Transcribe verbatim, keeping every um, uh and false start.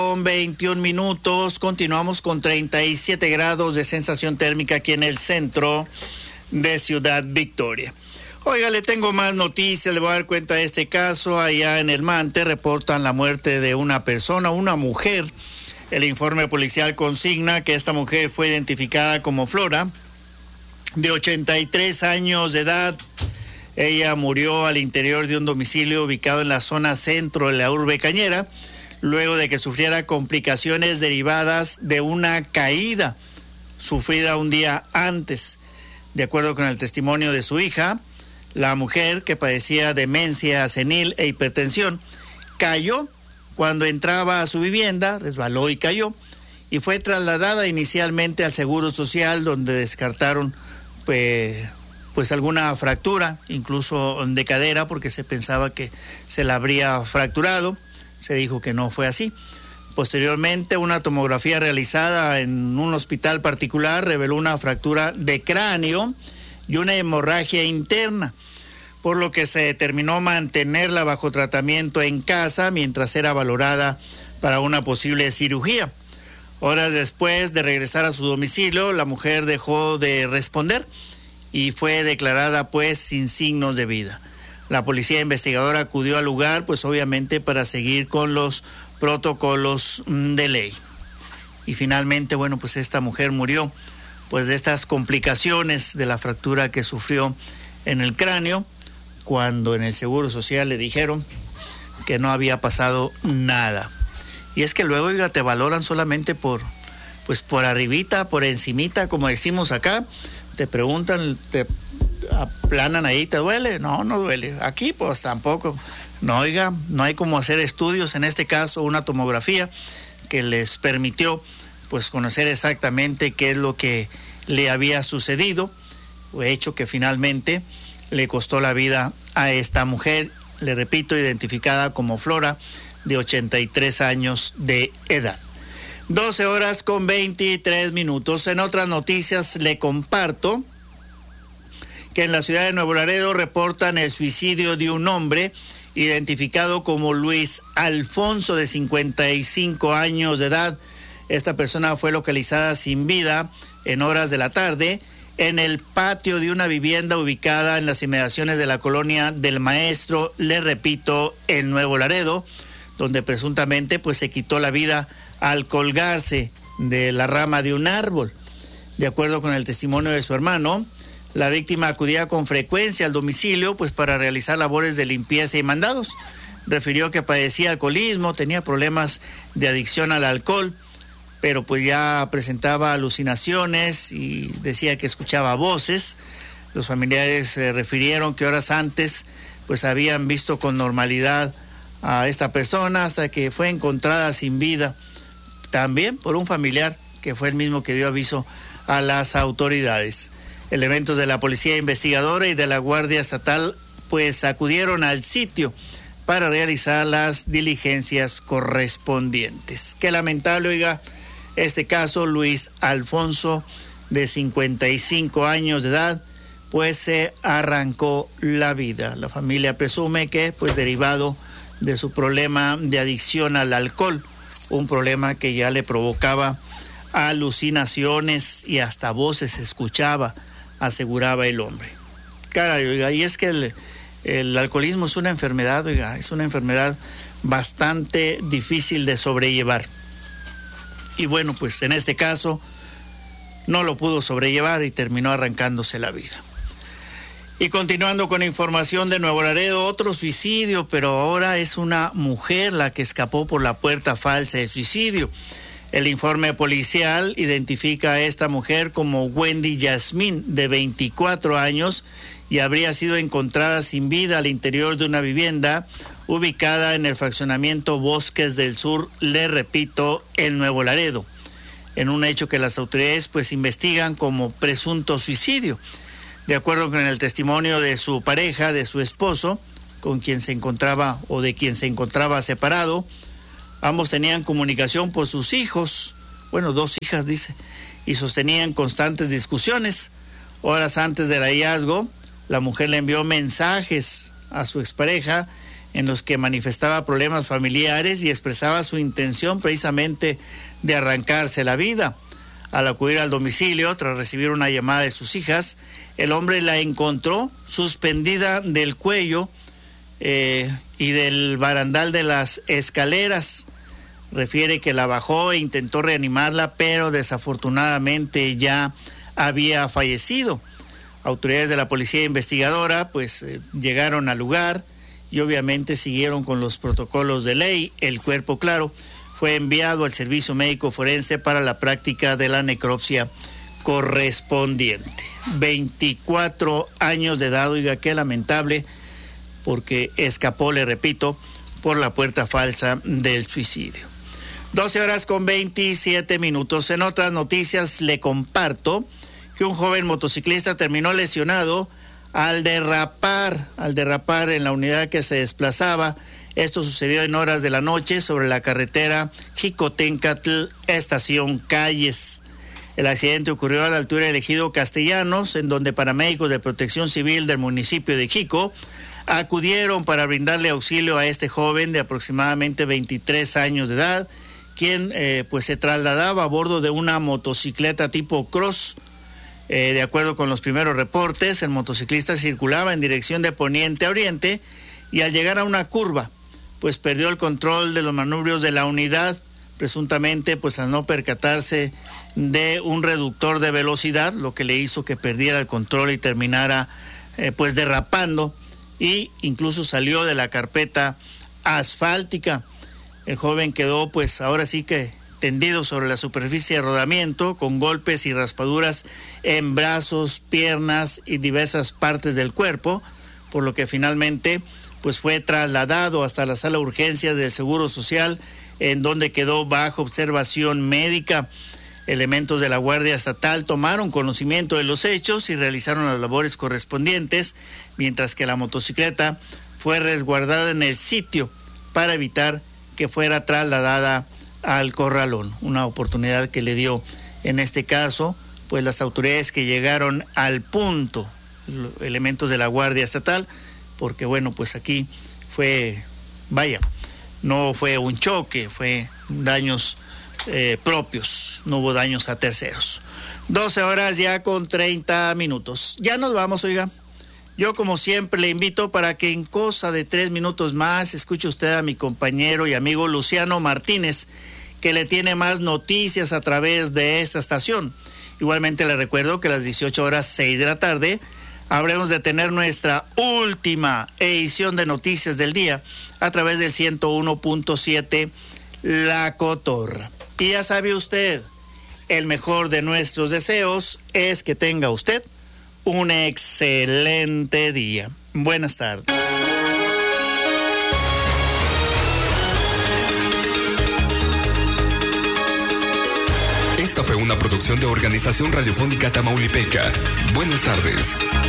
Con veintiún minutos, continuamos con treinta y siete grados de sensación térmica aquí en el centro de Ciudad Victoria. Oiga, le tengo más noticias, le voy a dar cuenta de este caso. Allá en El Mante reportan la muerte de una persona, una mujer. El informe policial consigna que esta mujer fue identificada como Flora, de ochenta y tres años de edad. Ella murió al interior de un domicilio ubicado en la zona centro de la urbe Cañera, luego de que sufriera complicaciones derivadas de una caída sufrida un día antes. De acuerdo con el testimonio de su hija, la mujer, que padecía demencia senil e hipertensión, cayó cuando entraba a su vivienda, resbaló y cayó, y fue trasladada inicialmente al Seguro Social, donde descartaron pues, pues alguna fractura, incluso de cadera, porque se pensaba que se la habría fracturado. Se dijo que no fue así. Posteriormente, una tomografía realizada en un hospital particular reveló una fractura de cráneo y una hemorragia interna, por lo que se determinó mantenerla bajo tratamiento en casa mientras era valorada para una posible cirugía. Horas después de regresar a su domicilio, la mujer dejó de responder y fue declarada pues sin signos de vida. La policía investigadora acudió al lugar, pues obviamente para seguir con los protocolos de ley. Y finalmente, bueno, pues esta mujer murió pues de estas complicaciones de la fractura que sufrió en el cráneo, cuando en el Seguro Social le dijeron que no había pasado nada. Y es que luego, oiga, te valoran solamente por, pues por arribita, por encimita, como decimos acá. Te preguntan, te aplanan ahí, ¿te duele? No, no duele. Aquí pues tampoco. No, oiga, no hay como hacer estudios, en este caso una tomografía que les permitió pues conocer exactamente qué es lo que le había sucedido, hecho que finalmente le costó la vida a esta mujer, le repito, identificada como Flora, de ochenta y tres años de edad. doce horas con veintitrés minutos. En otras noticias le comparto que en la ciudad de Nuevo Laredo reportan el suicidio de un hombre identificado como Luis Alfonso, de cincuenta y cinco años de edad. Esta persona fue localizada sin vida en horas de la tarde en el patio de una vivienda ubicada en las inmediaciones de la colonia del Maestro, le repito, en Nuevo Laredo, donde presuntamente pues se quitó la vida al colgarse de la rama de un árbol. De acuerdo con el testimonio de su hermano, la víctima acudía con frecuencia al domicilio pues para realizar labores de limpieza y mandados. Refirió que padecía alcoholismo, tenía problemas de adicción al alcohol, pero pues ya presentaba alucinaciones y decía que escuchaba voces. Los familiares se refirieron que horas antes pues habían visto con normalidad a esta persona hasta que fue encontrada sin vida, también por un familiar que fue el mismo que dio aviso a las autoridades. Elementos de la Policía Investigadora y de la Guardia Estatal pues acudieron al sitio para realizar las diligencias correspondientes. Qué lamentable, oiga, este caso. Luis Alfonso, de cincuenta y cinco años de edad, pues se arrancó la vida. La familia presume que pues derivado de su problema de adicción al alcohol, un problema que ya le provocaba alucinaciones y hasta voces escuchaba, aseguraba el hombre. Caray, oiga, y es que el, el alcoholismo es una enfermedad, oiga, es una enfermedad bastante difícil de sobrellevar. Y bueno, pues en este caso no lo pudo sobrellevar y terminó arrancándose la vida. Y continuando con información de Nuevo Laredo, otro suicidio, pero ahora es una mujer la que escapó por la puerta falsa de suicidio. El informe policial identifica a esta mujer como Wendy Yasmín, de veinticuatro años, y habría sido encontrada sin vida al interior de una vivienda ubicada en el fraccionamiento Bosques del Sur, le repito, en Nuevo Laredo, en un hecho que las autoridades pues investigan como presunto suicidio. De acuerdo con el testimonio de su pareja, de su esposo, con quien se encontraba o de quien se encontraba separado, ambos tenían comunicación por sus hijos, bueno, dos hijas dice, y sostenían constantes discusiones. Horas antes del hallazgo, la mujer le envió mensajes a su expareja en los que manifestaba problemas familiares y expresaba su intención precisamente de arrancarse la vida. Al acudir al domicilio, tras recibir una llamada de sus hijas, el hombre la encontró suspendida del cuello eh, y del barandal de las escaleras. Refiere que la bajó e intentó reanimarla, pero desafortunadamente ya había fallecido. Autoridades de la policía investigadora pues eh, llegaron al lugar y obviamente siguieron con los protocolos de ley. El cuerpo, claro, fue enviado al servicio médico forense para la práctica de la necropsia correspondiente. veinticuatro años de edad, oiga, qué lamentable, porque escapó, le repito, por la puerta falsa del suicidio. doce horas con veintisiete minutos. En otras noticias le comparto que un joven motociclista terminó lesionado al derrapar, al derrapar en la unidad que se desplazaba. Esto sucedió en horas de la noche sobre la carretera Jicotencatl, estación Calles. El accidente ocurrió a la altura del ejido Castellanos, en donde paramédicos de Protección Civil del municipio de Jico acudieron para brindarle auxilio a este joven de aproximadamente veintitrés años de edad, quien eh, pues se trasladaba a bordo de una motocicleta tipo cross. Eh, de acuerdo con los primeros reportes, el motociclista circulaba en dirección de poniente a oriente y al llegar a una curva, pues perdió el control de los manubrios de la unidad, presuntamente pues al no percatarse de un reductor de velocidad, lo que le hizo que perdiera el control y terminara eh, pues derrapando, y incluso salió de la carpeta asfáltica. El joven quedó pues ahora sí que tendido sobre la superficie de rodamiento, con golpes y raspaduras en brazos, piernas y diversas partes del cuerpo, por lo que finalmente pues fue trasladado hasta la sala de urgencias del Seguro Social, en donde quedó bajo observación médica. Elementos de la Guardia Estatal tomaron conocimiento de los hechos y realizaron las labores correspondientes, mientras que la motocicleta fue resguardada en el sitio para evitar que fuera trasladada al corralón. Una oportunidad que le dio, en este caso, pues las autoridades que llegaron al punto, elementos de la Guardia Estatal, porque bueno, pues aquí fue, vaya, no fue un choque, fue daños eh, propios, no hubo daños a terceros. doce horas ya con treinta minutos. Ya nos vamos, oiga. Yo como siempre le invito para que en cosa de tres minutos más escuche usted a mi compañero y amigo Luciano Martínez, que le tiene más noticias a través de esta estación. Igualmente le recuerdo que a las dieciocho horas seis de la tarde habremos de tener nuestra última edición de Noticias del Día a través del ciento uno punto siete La Cotorra. Y ya sabe usted, el mejor de nuestros deseos es que tenga usted un excelente día. Buenas tardes. Esta fue una producción de Organización Radiofónica Tamaulipeca. Buenas tardes.